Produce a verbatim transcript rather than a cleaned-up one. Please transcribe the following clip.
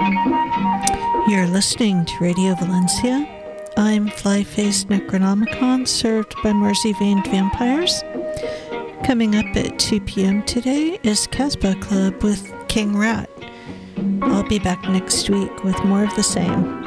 You're listening to Radio Valencia. I'm Fly-Faced Necronomicon, served by Marzi-Veined Vampires. Coming up at two p.m. today is Casbah Club with King Rat. I'll be back next week with more of the same.